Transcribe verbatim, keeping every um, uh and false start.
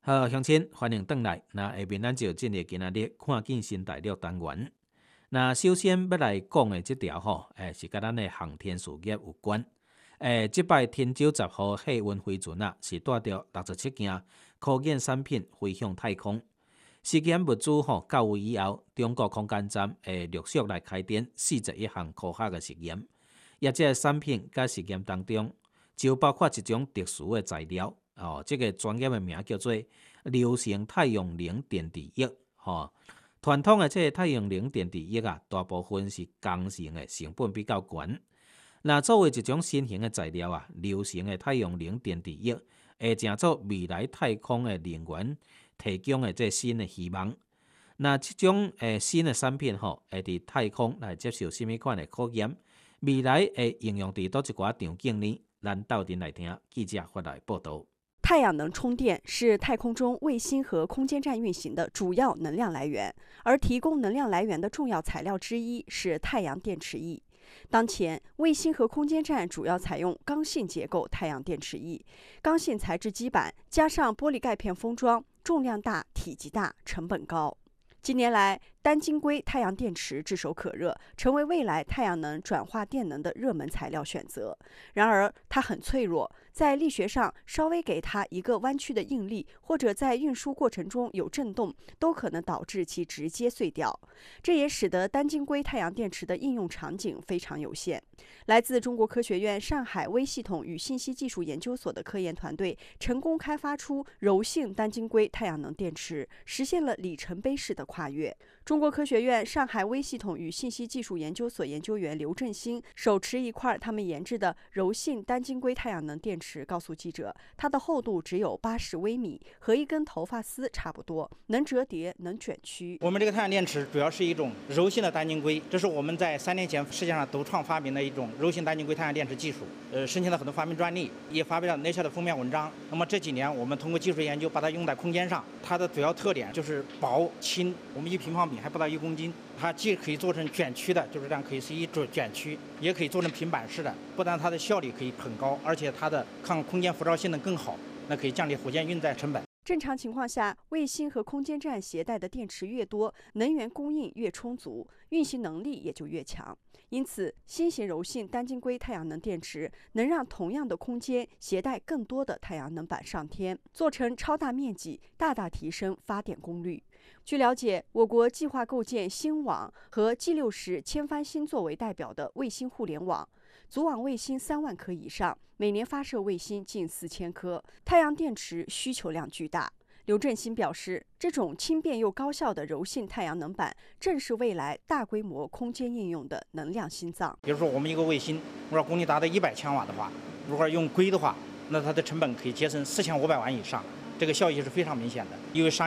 好，乡亲，欢迎回来。那下面咱就进入今仔日看见新大陆单元。那首先要来讲的这条吼，诶，是甲咱的航天事业有关。诶，即摆天舟十号货运飞船啊，是带着六十七件科研产品飞向太空。实验物资吼到位以后，中国空间站会陆续来开展四十一项科学的实验。也即个产品甲实验当中，就包括一种特殊的材料。哦，这个专业的名叫做流行太阳能电池液。吼，传统的这个太阳能电池液啊，大部分是工程的成本比较悬。那作为一种新型的材料啊，流行的太阳能电池液会成做未来太空的能源提供的这新的希望。那这种诶新的产品吼，会伫太空来接受什么款的科研？未来会应用伫倒一寡场景呢？咱斗阵来听记者发来报道。 太阳能充电是太空中卫星和空间站运行的主要能量来源，而提供能量来源的重要材料之一是太阳电池液。当前，卫星和空间站主要采用刚性结构太阳电池液，刚性材质基板加上玻璃钙片封装，重量大、体积大、成本高。近年来，单晶硅太阳电池炙手可热，成为未来太阳能转化电能的热门材料选择。然而，它很脆弱，在力学上稍微给它一个弯曲的应力，或者在运输过程中有震动，都可能导致其直接碎掉。这也使得单晶硅太阳电池的应用场景非常有限。来自中国科学院上海微系统与信息技术研究所的科研团队，成功开发出柔性单晶硅太阳能电池，实现了里程碑式的跨越。中国科学院上海微系统与信息技术研究所研究员刘振兴手持一块他们研制的柔性单晶硅太阳能电池，告诉记者，它的厚度只有八十微米，和一根头发丝差不多，能折叠，能卷曲。 我们这个太阳电池主要是一种柔性的单晶硅，这是我们在三年前世界上独创发明的一种柔性单晶硅太阳电池技术，呃，申请了很多发明专利，也发表了 Nature 的封面文章。那么这几年我们通过技术研究把它用在空间上，它的主要特点就是薄轻，我们一平方米还不到一公斤。它既可以做成卷曲的，就是这样可以是一种卷曲，也可以做成平板式的。不但它的效率可以很高，而且它的抗空间辐照性能更好，那可以降低火箭运载成本。 正常情况下，卫星和空间站携带的电池越多，能源供应越充足，运行能力也就越强。因此，新型柔性单晶硅太阳能电池能让同样的空间携带更多的太阳能板上天，做成超大面积，大大提升发电功率。据了解，我国计划构建星网和 G 六十千帆星作为代表的卫星互联网，组网卫星三万颗以上，每年发射卫星近四千颗，太阳电池需求量巨大。刘振兴表示，这种轻便又高效的柔性太阳能板，正是未来大规模空间应用的能量心脏。 比如说，我们一个卫星，如果功率达到一百千瓦的话，如果用硅的话，那它的成本可以节省四千五百万以上，这个效益是非常明显的。因为商